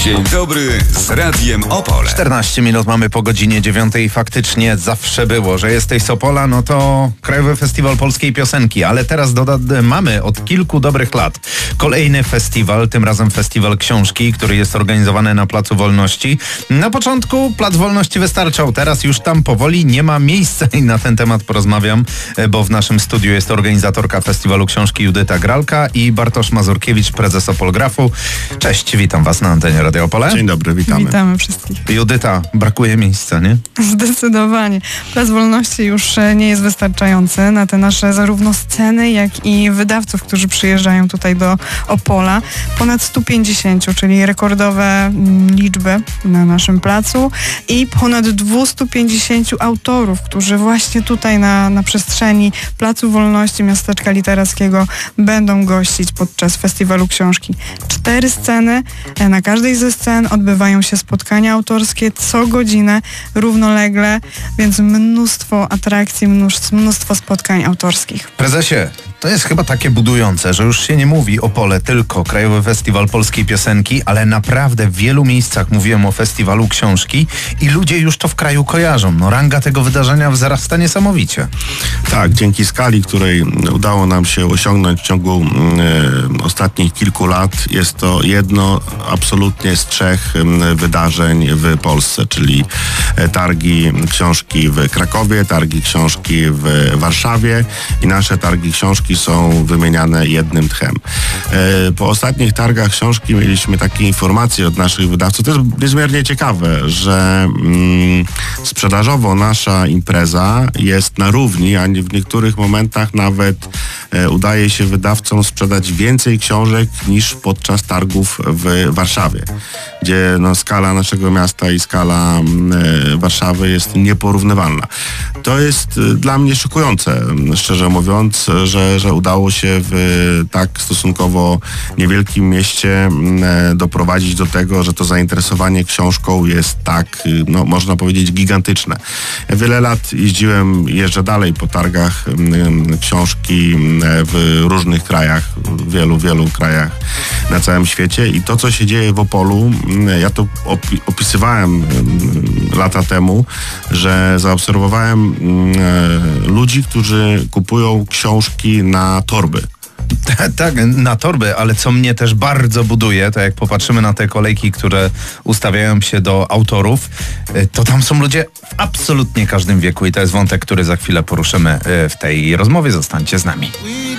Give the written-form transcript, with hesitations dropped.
Dzień dobry z Radiem Opole. 14 minut mamy po godzinie 9 i faktycznie zawsze było, że jesteś z Opola, no to Krajowy Festiwal Polskiej Piosenki, ale teraz mamy od kilku dobrych lat kolejny festiwal, tym razem Festiwal Książki, który jest organizowany na Placu Wolności. Na początku Plac Wolności wystarczał, teraz już tam powoli nie ma miejsca i na ten temat porozmawiam, bo w naszym studiu jest organizatorka Festiwalu Książki Judyta Gralka i Bartosz Mazurkiewicz, prezes Opolgrafu. Cześć, witam was na antenie Radio Opole. Dzień dobry, witamy. Witamy wszystkich. Judyta, brakuje miejsca, nie? Zdecydowanie. Plac Wolności już nie jest wystarczający na te nasze zarówno sceny, jak i wydawców, którzy przyjeżdżają tutaj do Opola. Ponad 150, czyli rekordowe liczby na naszym placu i ponad 250 autorów, którzy właśnie tutaj na przestrzeni Placu Wolności, Miasteczka Literackiego będą gościć podczas Festiwalu Książki. 4 sceny, na każdej ze scen odbywają się spotkania autorskie co godzinę, równolegle, więc mnóstwo atrakcji, mnóstwo spotkań autorskich. Prezesie, to jest chyba takie budujące, że już się nie mówi Opole tylko Krajowy Festiwal Polskiej Piosenki, ale naprawdę w wielu miejscach mówiłem o Festiwalu Książki i ludzie już to w kraju kojarzą. No, ranga tego wydarzenia wzrasta niesamowicie. Tak, dzięki skali, której udało nam się osiągnąć w ciągu ostatnich kilku lat, jest to jedno absolutnie z 3 wydarzeń w Polsce, czyli targi książki w Krakowie, targi książki w Warszawie i nasze targi książki są wymieniane jednym tchem. Po ostatnich targach książki mieliśmy takie informacje od naszych wydawców. To jest niezmiernie ciekawe, że sprzedażowo nasza impreza jest na równi, a w niektórych momentach nawet udaje się wydawcom sprzedać więcej książek niż podczas targów w Warszawie, gdzie skala naszego miasta i skala Warszawy jest nieporównywalna. To jest dla mnie szokujące, szczerze mówiąc, że udało się w tak stosunkowo niewielkim mieście doprowadzić do tego, że to zainteresowanie książką jest tak, można powiedzieć, gigantyczne. Ja wiele lat jeżdżę dalej po targach książki w różnych krajach, w wielu krajach na całym świecie i to, co się dzieje w Opolu, ja to opisywałem lata temu, że zaobserwowałem ludzi, którzy kupują książki na torby. Tak, na torby, ale co mnie też bardzo buduje, to jak popatrzymy na te kolejki, które ustawiają się do autorów, to tam są ludzie w absolutnie każdym wieku i to jest wątek, który za chwilę poruszymy w tej rozmowie. Zostańcie z nami.